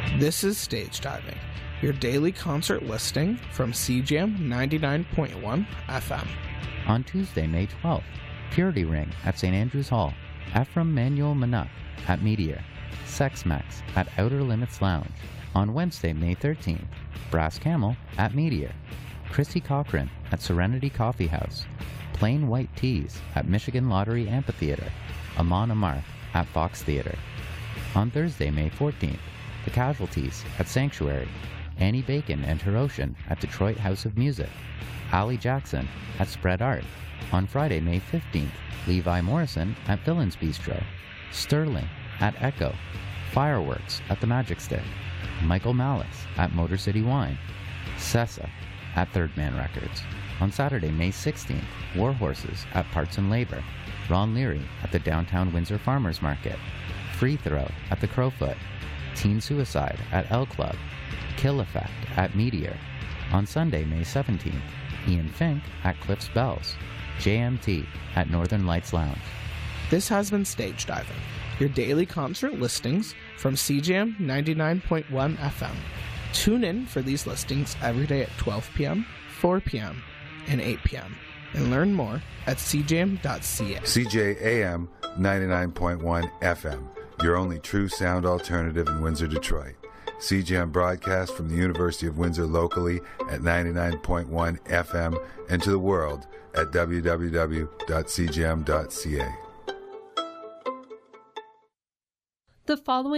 This is Stage Diving, your daily concert listing from CJAM 99.1 FM. On Tuesday, May 12th, Purity Ring at St. Andrew's Hall, Ephraim Manuel Manuk at Meteor, Sex Mex at Outer Limits Lounge. On Wednesday, May 13th, Brass Camel at Meteor, Chrissy Cochran at Serenity Coffee House, Plain White Tees at Michigan Lottery Amphitheater, Amon Amarth at Fox Theater. On Thursday, May 14th, The Casualties at Sanctuary, Annie Bacon and Hirotion at Detroit House of Music, Allie Jackson at Spread Art. On Friday, May 15th, Levi Morrison at Villains Bistro, Sterling at Echo, Fireworks at The Magic Stick, Michael Malice at Motor City Wine, Sessa at Third Man Records. On Saturday, May 16th, War Horses at Parts and Labor, Ron Leary at the Downtown Windsor Farmers Market, Free Throw at the Crowfoot, Teen Suicide at L Club, Kill Effect at Meteor. On Sunday, May 17th, Ian Fink at Cliffs Bells, JMT at Northern Lights Lounge. This has been Stage Diving, your daily concert listings from CJAM 99.1 FM. Tune in for these listings every day at 12 p.m., 4 p.m., and 8 p.m. and learn more at cjam.ca. CJAM 99.1 FM, your only true sound alternative in Windsor, Detroit. CJAM broadcast from the University of Windsor locally at 99.1 FM and to the world at www.cjam.ca. The following